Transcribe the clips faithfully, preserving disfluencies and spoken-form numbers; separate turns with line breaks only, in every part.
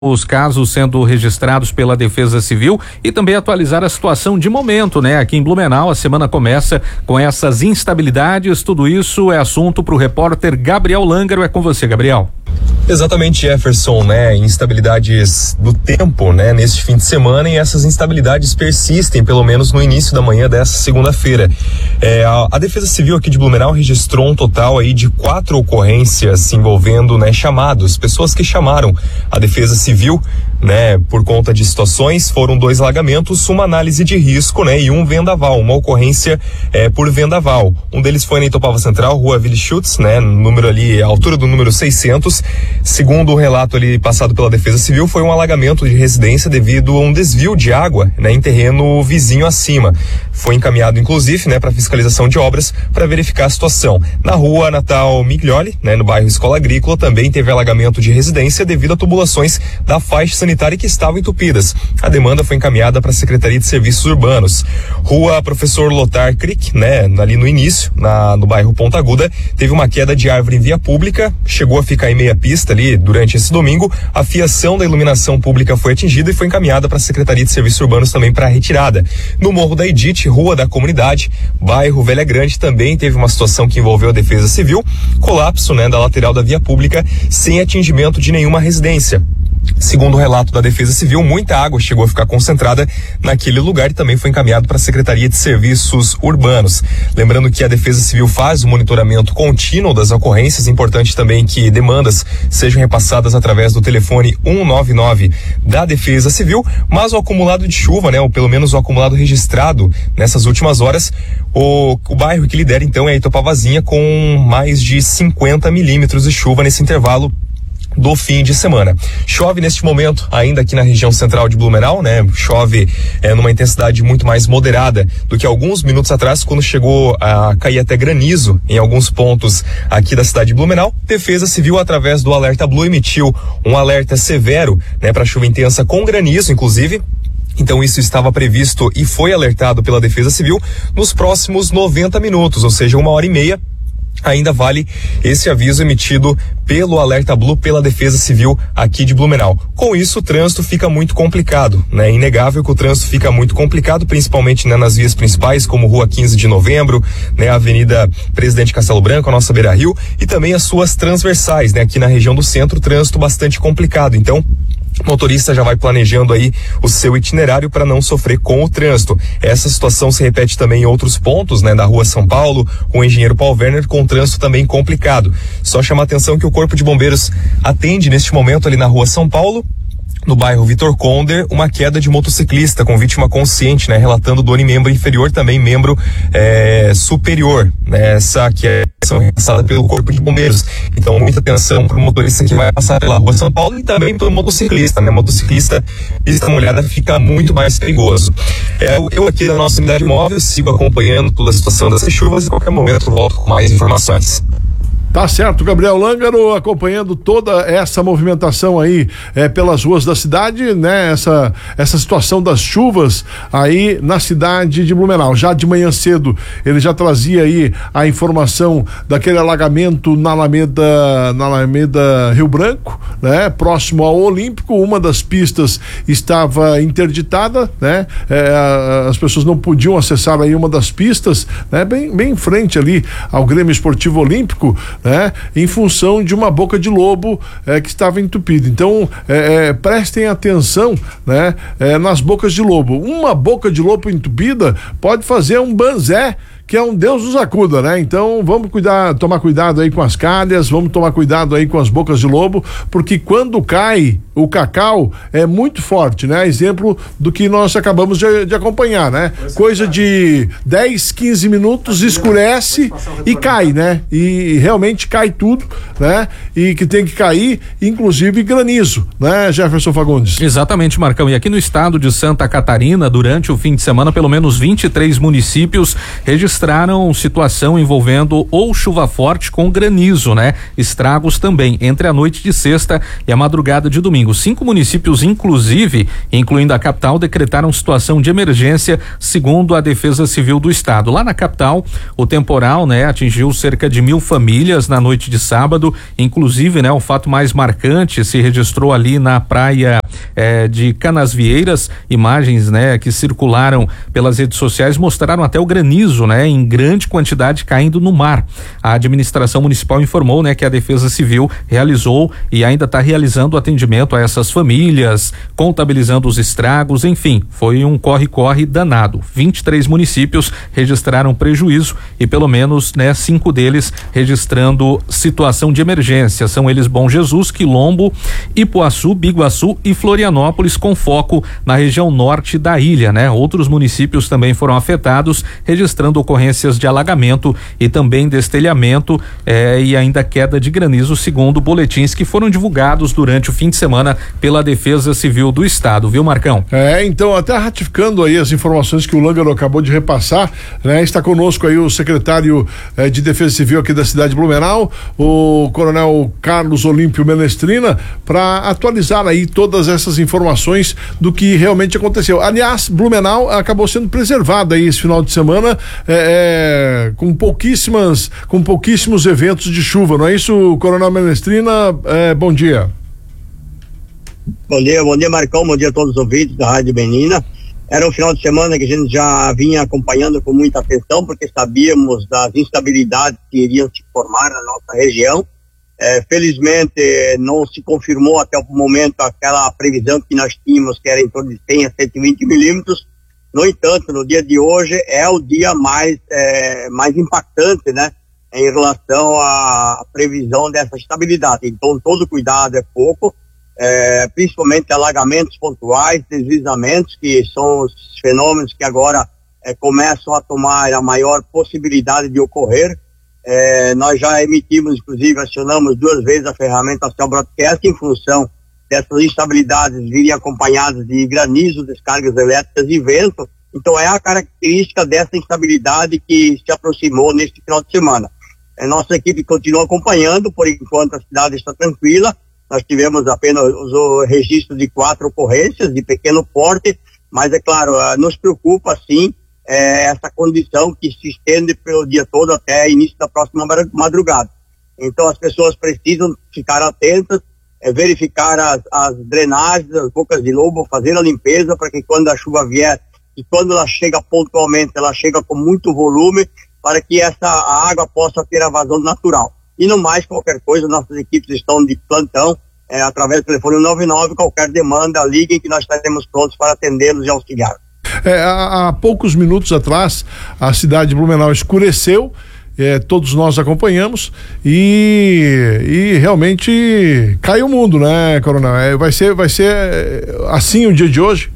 os casos sendo registrados pela Defesa Civil e também atualizar a situação de momento, né? Aqui em Blumenau, a semana começa com essas instabilidades, tudo isso é assunto para o repórter Gabriel Langaro. É com você, Gabriel.
Exatamente, Jefferson, né? Instabilidades do tempo, né? Neste fim de semana, e essas instabilidades persistem, pelo menos no início da manhã dessa segunda-feira. É, a, a Defesa Civil aqui de Blumenau registrou um total aí de quatro ocorrências envolvendo, né, chamados, pessoas que chamaram a Defesa Civil, né, por conta de situações. Foram dois alagamentos, uma análise de risco, né, e um vendaval, uma ocorrência é, por vendaval. Um deles foi na Itopava Central, Rua Willy Schutz, né, número ali, a altura do número seiscentos. Segundo o relato ali passado pela Defesa Civil, foi um alagamento de residência devido a um desvio de água, né, em terreno vizinho acima. Foi encaminhado, inclusive, né, para fiscalização de obras para verificar a situação. Na Rua Natal Miglioli, né, no bairro Escola Agrícola, também teve alagamento de residência devido a tubulações da faixa sanitária que estavam entupidas. A demanda foi encaminhada para a Secretaria de Serviços Urbanos. Rua Professor Lothar Crick, né, ali no início, na, no bairro Ponta Aguda, teve uma queda de árvore em via pública, chegou a ficar em meia pista ali durante esse domingo. A fiação da iluminação pública foi atingida e foi encaminhada para a Secretaria de Serviços Urbanos também para retirada. No Morro da Edite, Rua da Comunidade, bairro Velha Grande, também teve uma situação que envolveu a Defesa Civil, colapso, né, da lateral da via pública sem atingimento de nenhuma residência. Segundo o relato da Defesa Civil, muita água chegou a ficar concentrada naquele lugar e também foi encaminhado para a Secretaria de Serviços Urbanos. Lembrando que a Defesa Civil faz o monitoramento contínuo das ocorrências. Importante também que demandas sejam repassadas através do telefone um nove nove da Defesa Civil, mas o acumulado de chuva, né, ou pelo menos o acumulado registrado nessas últimas horas, o, o bairro que lidera então é a Itopavazinha, com mais de cinquenta milímetros de chuva nesse intervalo do fim de semana. Chove neste momento ainda aqui na região central de Blumenau, né? Chove é, numa intensidade muito mais moderada do que alguns minutos atrás, quando chegou a cair até granizo em alguns pontos aqui da cidade de Blumenau. Defesa Civil, através do Alerta Blue, emitiu um alerta severo, né, para chuva intensa com granizo, inclusive. Então isso estava previsto e foi alertado pela Defesa Civil nos próximos noventa minutos, ou seja, uma hora e meia. Ainda vale esse aviso emitido pelo Alerta Blue pela Defesa Civil aqui de Blumenau. Com isso, o trânsito fica muito complicado, né? É inegável que o trânsito fica muito complicado, principalmente, né, nas vias principais, como Rua quinze de Novembro, né, a Avenida Presidente Castelo Branco, a nossa Beira Rio, e também as suas transversais, né? Aqui na região do centro, trânsito bastante complicado. Então, o motorista já vai planejando aí o seu itinerário para não sofrer com o trânsito. Essa situação se repete também em outros pontos, né, da Rua São Paulo, com o Engenheiro Paul Werner, com o trânsito também complicado. Só chamar a atenção que o Corpo de Bombeiros atende neste momento ali na Rua São Paulo, no bairro Vitor Conder, uma queda de motociclista com vítima consciente, né, relatando dor em membro inferior, também membro é, superior, né, essa que é repassada pelo Corpo de Bombeiros. Então, muita atenção para o motorista que vai passar pela Rua São Paulo e também para o motociclista, né, motociclista, pista molhada fica muito mais perigoso. É, eu aqui da nossa unidade móvel sigo acompanhando toda a situação dessas chuvas e a qualquer momento volto com mais informações.
Tá certo, Gabriel Langaro acompanhando toda essa movimentação aí é, pelas ruas da cidade, né? Essa, essa situação das chuvas aí na cidade de Blumenau. Já de manhã cedo ele já trazia aí a informação daquele alagamento na Alameda, na Alameda Rio Branco, né? Próximo ao Olímpico, uma das pistas estava interditada, né? É, as pessoas não podiam acessar aí uma das pistas, né? Bem, bem em frente ali ao Grêmio Esportivo Olímpico, né, em função de uma boca de lobo é, que estava entupida. Então é, é, prestem atenção, né, é, nas bocas de lobo. Uma boca de lobo entupida pode fazer um banzé que é um Deus nos acuda, né? Então vamos cuidar, tomar cuidado aí com as calhas, vamos tomar cuidado aí com as bocas de lobo, porque quando cai o cacau é muito forte, né? Exemplo do que nós acabamos de, de acompanhar, né? Coisa de dez, quinze minutos, escurece e cai, né? E realmente cai tudo, né? E que tem que cair, inclusive granizo, né, Jefferson Fagundes?
Exatamente, Marcão. E aqui no estado de Santa Catarina, durante o fim de semana, pelo menos vinte e três municípios registraram registraram situação envolvendo ou chuva forte com granizo, né? Estragos também entre a noite de sexta e a madrugada de domingo. Cinco municípios, inclusive, incluindo a capital, decretaram situação de emergência, segundo a Defesa Civil do Estado. Lá na capital, o temporal, né, atingiu cerca de mil famílias na noite de sábado. Inclusive, né, o fato mais marcante se registrou ali na praia eh, de Canasvieiras. Imagens, né, que circularam pelas redes sociais mostraram até o granizo, né, em grande quantidade caindo no mar. A administração municipal informou, né, que a Defesa Civil realizou e ainda está realizando atendimento a essas famílias, contabilizando os estragos, enfim, foi um corre-corre danado. vinte e três municípios registraram prejuízo e pelo menos, né, cinco deles registrando situação de emergência. São eles Bom Jesus, Quilombo, Ipuaçu, Biguaçu e Florianópolis, com foco na região norte da ilha, né? Outros municípios também foram afetados, registrando ocorrências de alagamento e também destelhamento eh, e ainda queda de granizo, segundo boletins que foram divulgados durante o fim de semana pela Defesa Civil do Estado, viu, Marcão?
É, então, até ratificando aí as informações que o Lângaro acabou de repassar, né? Está conosco aí o secretário eh, de Defesa Civil aqui da cidade de Blumenau, o coronel Carlos Olímpio Menestrina, para atualizar aí todas essas informações do que realmente aconteceu. Aliás, Blumenau acabou sendo preservada aí esse final de semana é, é, com pouquíssimas, com pouquíssimos eventos de chuva, não é isso, coronel Menestrina? É, bom dia.
Bom dia, bom dia, Marcão, bom dia a todos os ouvintes da Rádio Menina. Era um final de semana que a gente já vinha acompanhando com muita atenção, porque sabíamos das instabilidades que iriam se formar na nossa região. É, felizmente não se confirmou até o momento aquela previsão que nós tínhamos, que era em torno de cem a cento e vinte milímetros. No entanto, no dia de hoje é o dia mais, é, mais impactante, né, em relação à previsão dessa estabilidade. Então, todo cuidado é pouco, é, principalmente alagamentos pontuais, deslizamentos, que são os fenômenos que agora é, começam a tomar a maior possibilidade de ocorrer. É, nós já emitimos, inclusive, acionamos duas vezes a ferramenta Cell Broadcast em função dessas instabilidades virem acompanhadas de granizo, descargas elétricas e vento. Então é a característica dessa instabilidade que se aproximou neste final de semana. A nossa equipe continua acompanhando, por enquanto a cidade está tranquila. Nós tivemos apenas o registro de quatro ocorrências de pequeno porte, mas é claro, nos preocupa sim É, essa condição que se estende pelo dia todo até início da próxima madrugada. Então as pessoas precisam ficar atentas, é, verificar as, as drenagens, as bocas de lobo, fazer a limpeza para que quando a chuva vier e quando ela chega pontualmente, ela chega com muito volume para que essa a água possa ter a vazão natural. E no mais, qualquer coisa, nossas equipes estão de plantão, é, através do telefone nove nove, qualquer demanda, liguem que nós estaremos prontos para atendê-los e auxiliar.
É, há, há poucos minutos atrás, a cidade de Blumenau escureceu, é, todos nós acompanhamos e, e realmente cai o mundo, né, coronel? É, vai ser, vai ser assim o dia de hoje?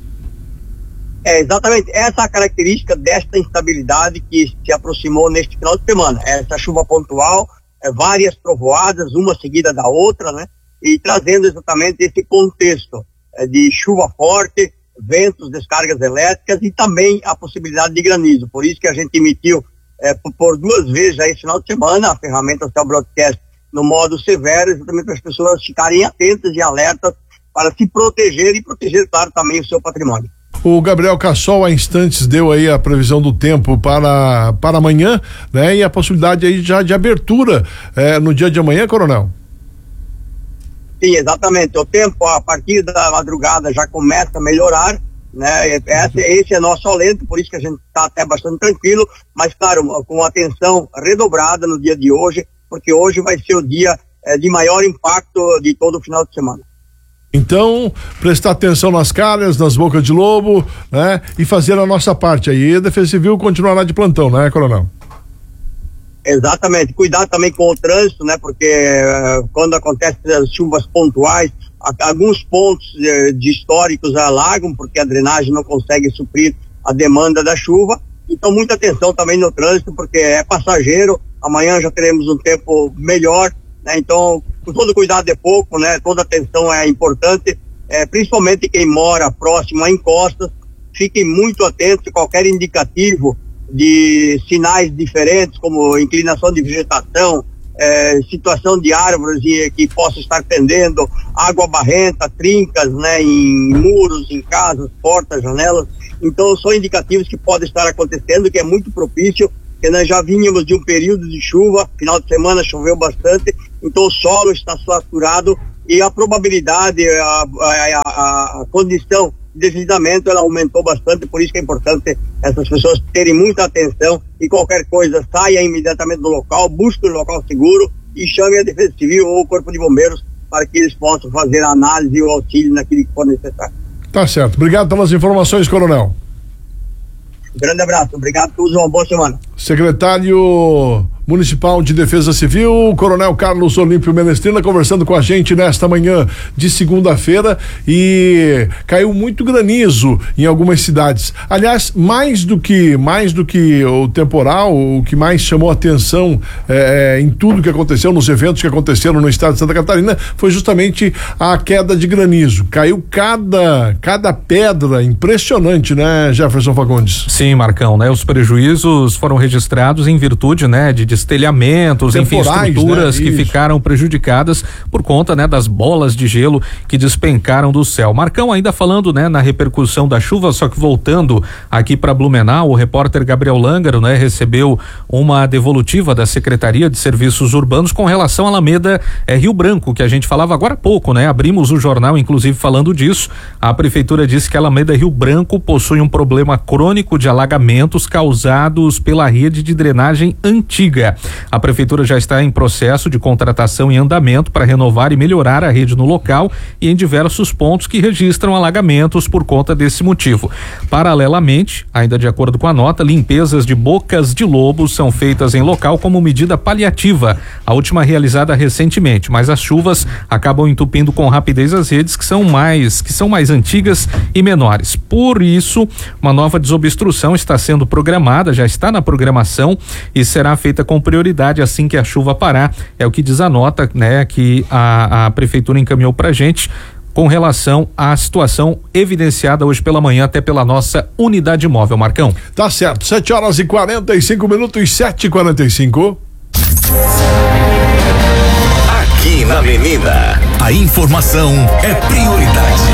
É exatamente essa a característica desta instabilidade que se aproximou neste final de semana. Essa chuva pontual, é, várias trovoadas, uma seguida da outra, né? E trazendo exatamente esse contexto é, de chuva forte, ventos, descargas elétricas e também a possibilidade de granizo. Por isso que a gente emitiu é, por, por duas vezes aí esse final de semana a ferramenta Cell Broadcast no modo severo, exatamente para as pessoas ficarem atentas e alertas para se proteger e proteger, claro, também o seu patrimônio.
O Gabriel Cassol há instantes deu aí a previsão do tempo para, para amanhã, né? E a possibilidade aí já de abertura é, no dia de amanhã, coronel?
Sim, exatamente. O tempo a partir da madrugada já começa a melhorar, né? Esse, esse é nosso alento, por isso que a gente está até bastante tranquilo, mas claro, com atenção redobrada no dia de hoje, porque hoje vai ser o dia é, de maior impacto de todo o final de semana.
Então, prestar atenção nas calhas, nas bocas de lobo, né? E fazer a nossa parte aí. A Defesa Civil continuará de plantão, né, coronel?
Exatamente, cuidar também com o trânsito, né, porque uh, quando acontecem as chuvas pontuais, a, alguns pontos uh, de históricos alagam, porque a drenagem não consegue suprir a demanda da chuva. Então muita atenção também no trânsito, porque é passageiro, amanhã já teremos um tempo melhor, né, então com todo cuidado é pouco, né, toda atenção é importante, é, principalmente quem mora próximo a encostas, fiquem muito atentos a qualquer indicativo de sinais diferentes, como inclinação de vegetação, é, situação de árvores e, que possa estar tendendo, água barrenta, trincas, né, em muros, em casas, portas, janelas. Então são indicativos que podem estar acontecendo, que é muito propício, porque nós já vínhamos de um período de chuva, final de semana choveu bastante, então o solo está saturado e a probabilidade, a, a, a, a condição de deslizamento ela aumentou bastante, por isso que é importante essas pessoas terem muita atenção e qualquer coisa saia imediatamente do local, busque um local seguro e chame a Defesa Civil ou o Corpo de Bombeiros para que eles possam fazer a análise e o auxílio naquilo que for necessário.
Tá certo. Obrigado pelas informações, Coronel.
Um grande abraço. Obrigado por uma boa semana.
Secretário Municipal de Defesa Civil, Coronel Carlos Olímpio Menestrina, conversando com a gente nesta manhã de segunda-feira, e caiu muito granizo em algumas cidades. Aliás, mais do que mais do que o temporal, o que mais chamou atenção é, em tudo que aconteceu, nos eventos que aconteceram no estado de Santa Catarina, foi justamente a queda de granizo. Caiu cada cada pedra, impressionante, né, Jefferson Fagundes?
Sim, Marcão, né? Os prejuízos foram registrados em virtude, né, de destelhamentos, enfim, estruturas, né, que ficaram prejudicadas por conta, né, das bolas de gelo que despencaram do céu. Marcão, ainda falando, né, na repercussão da chuva, só que voltando aqui para Blumenau, o repórter Gabriel Lângaro, né, recebeu uma devolutiva da Secretaria de Serviços Urbanos com relação à Alameda é, Rio Branco, que a gente falava agora há pouco, né? Abrimos o jornal, inclusive, falando disso. A prefeitura disse que a Alameda Rio Branco possui um problema crônico de alagamentos causados pela rede de drenagem antiga. A prefeitura já está em processo de contratação em andamento para renovar e melhorar a rede no local e em diversos pontos que registram alagamentos por conta desse motivo. Paralelamente, ainda de acordo com a nota, limpezas de bocas de lobos são feitas em local como medida paliativa, a última realizada recentemente, mas as chuvas acabam entupindo com rapidez as redes que são mais, que são mais antigas e menores. Por isso, uma nova desobstrução está sendo programada, já está na programação e será feita com prioridade assim que a chuva parar, é o que diz a nota, né, que a, a prefeitura encaminhou pra gente com relação à situação evidenciada hoje pela manhã, até pela nossa unidade móvel, Marcão.
Tá certo, sete horas e quarenta e cinco minutos, sete e quarenta e cinco.
Aqui na Menina, a informação é prioridade.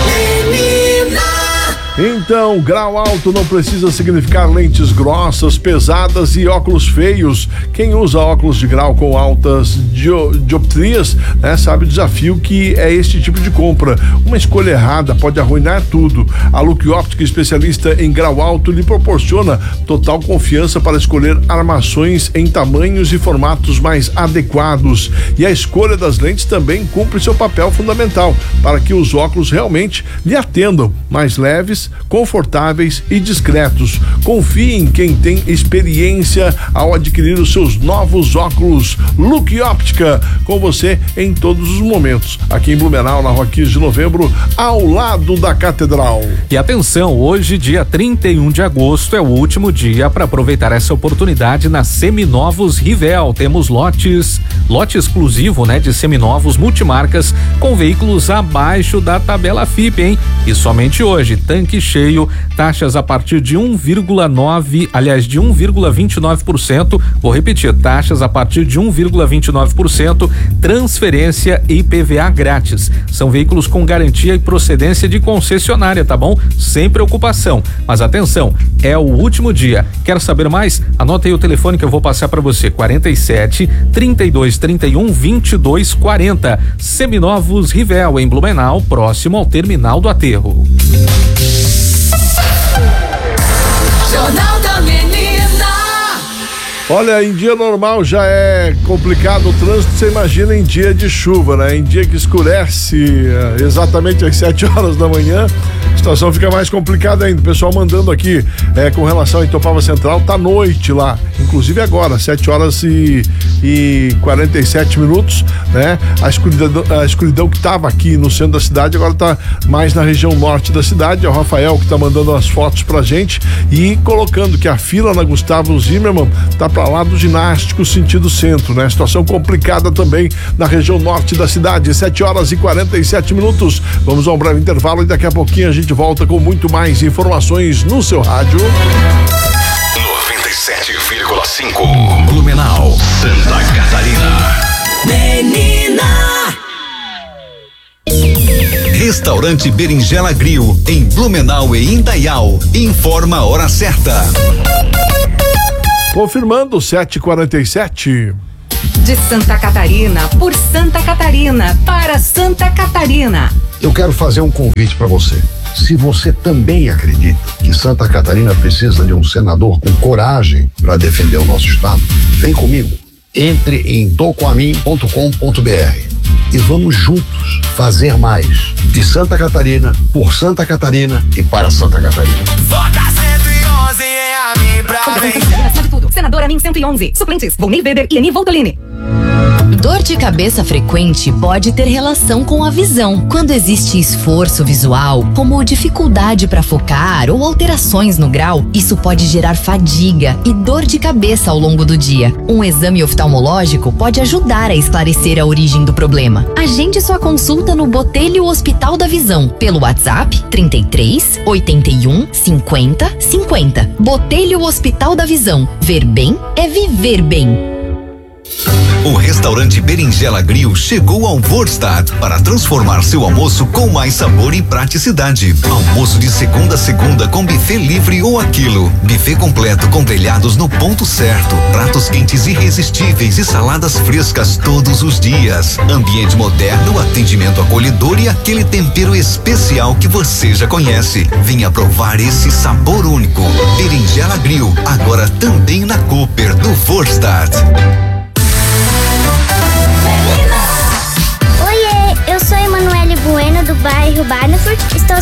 Então, grau alto não precisa significar lentes grossas, pesadas e óculos feios. Quem usa óculos de grau com altas dio, dioptrias, né, sabe o desafio que é este tipo de compra. Uma escolha errada pode arruinar tudo. A Look Óptica, especialista em grau alto, lhe proporciona total confiança para escolher armações em tamanhos e formatos mais adequados. E a escolha das lentes também cumpre seu papel fundamental para que os óculos realmente lhe atendam, mais leves, confortáveis e discretos. Confie em quem tem experiência ao adquirir os seus novos óculos. Look Óptica, com você em todos os momentos. Aqui em Blumenau, na Rua quinze de Novembro, ao lado da Catedral.
E atenção, hoje, dia trinta e um de agosto, é o último dia para aproveitar essa oportunidade na Seminovos Rivel. Temos lotes, lote exclusivo, né, de seminovos multimarcas com veículos abaixo da tabela F I P, hein? E somente hoje, tanque cheio, taxas a partir de um vírgula nove, aliás, de um vírgula vinte e nove por cento. Vou repetir, taxas a partir de um vírgula vinte e nove por cento, transferência e I P V A grátis. São veículos com garantia e procedência de concessionária, tá bom? Sem preocupação. Mas atenção, é o último dia. Quer saber mais? Anota aí o telefone que eu vou passar para você: quarenta e sete, trinta e dois, trinta e um, vinte e dois, quarenta. Seminovos Rivel, em Blumenau, próximo ao terminal do aterro.
Jornal da Menina.
Olha, em dia normal já é complicado o trânsito, você imagina em dia de chuva, né? Em dia que escurece exatamente às sete horas da manhã, a situação fica mais complicada ainda. O pessoal mandando aqui é, com relação a Itopava Central, tá noite lá, inclusive agora, sete horas e, e quarenta e sete minutos, né? A escuridão, a escuridão que tava aqui no centro da cidade agora tá mais na região norte da cidade. É o Rafael que tá mandando as fotos pra gente e colocando que a fila na Gustavo Zimmermann tá para lá do ginástico sentido centro, né? Situação complicada também na região norte da cidade. Sete horas e quarenta e sete minutos. Vamos a um breve intervalo e daqui a pouquinho a gente volta com muito mais informações no seu rádio.
sete vírgula cinco. Blumenau, Santa Catarina.
Menina.
Restaurante Berinjela Grill, em Blumenau e Indaial. Informa a hora certa.
Confirmando, sete e quarenta e sete.
De Santa Catarina, por Santa Catarina, para Santa Catarina.
Eu quero fazer um convite para você. Se você também acredita que Santa Catarina precisa de um senador com coragem para defender o nosso estado, vem comigo. Entre em tocoamin ponto com ponto br e vamos juntos fazer mais. De Santa Catarina, por Santa Catarina e para Santa Catarina.
Vota cento e onze em Amin pra vencer.
Senadora Amin cento e onze. Suplentes, Volney Weber e Eni Voltolini.
Dor de cabeça frequente pode ter relação com a visão. Quando existe esforço visual, como dificuldade para focar ou alterações no grau, isso pode gerar fadiga e dor de cabeça ao longo do dia. Um exame oftalmológico pode ajudar a esclarecer a origem do problema. Agende sua consulta no Botelho Hospital da Visão pelo WhatsApp trinta e três, oitenta e um, cinquenta, cinquenta. Botelho Hospital da Visão. Ver bem é viver bem.
O restaurante Berinjela Grill chegou ao Vorstadt para transformar seu almoço com mais sabor e praticidade. Almoço de segunda a segunda com buffet livre ou aquilo. Buffet completo com grelhados no ponto certo. Pratos quentes irresistíveis e saladas frescas todos os dias. Ambiente moderno, atendimento acolhedor e aquele tempero especial que você já conhece. Venha provar esse sabor único. Berinjela Grill, agora também na Cooper do Vorstadt.
Oiê, eu sou Emanuele Bueno do bairro Barneford. Estou